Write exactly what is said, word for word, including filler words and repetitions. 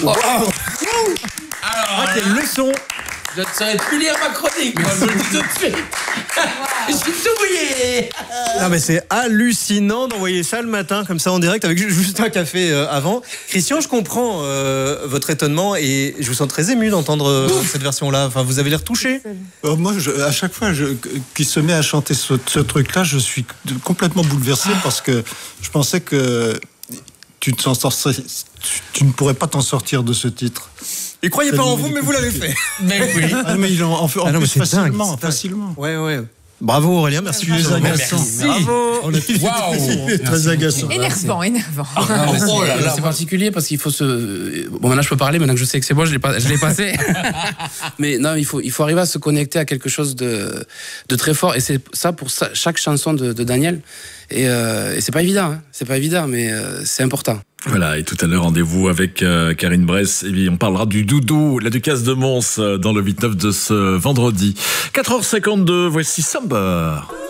Wow. Alors, ah, quelle leçon. Je ne saurais plus lire ma chronique, moi, je le dis tout de suite. Je suis tout mouillé. Non mais c'est hallucinant d'envoyer ça le matin comme ça en direct avec juste un café euh, avant. Christian, je comprends euh, votre étonnement et je vous sens très ému d'entendre euh, cette version-là. Enfin, vous avez l'air touché. Alors moi, je, à chaque fois je, qu'il se met à chanter ce, ce truc-là, je suis complètement bouleversé parce que je pensais que tu, t'en sortais, tu, tu ne pourrais pas t'en sortir de ce titre. Il croyait pas en vous, mais vous l'avez fait. Mais oui. Ah, mais il en, en fait en Ah non, plus mais c'est facilement, dingue, c'est facilement. Ouais, ouais. Bravo Aurélien, merci. Tu es agaçant. Merci. Bravo. On est Waouh. très agaçant. Énervant, énervant. Ah, mais c'est- Oh là là, c'est c'est pas- particulier parce qu'il faut se. Bon, maintenant je peux parler, maintenant que je sais que c'est moi, je l'ai pas, je l'ai passé. Mais non, il faut, il faut arriver à se connecter à quelque chose de, de très fort. Et c'est ça pour ça, chaque chanson de, de Daniel. Et, euh, et c'est pas évident, hein. C'est pas évident, mais euh, c'est important. Voilà, et tout à l'heure, rendez-vous avec euh, Karine Bress. Et bien, on parlera du doudou, la Ducasse de Mons, euh, dans le huit neuf de ce vendredi. quatre heures cinquante-deux, voici Somber.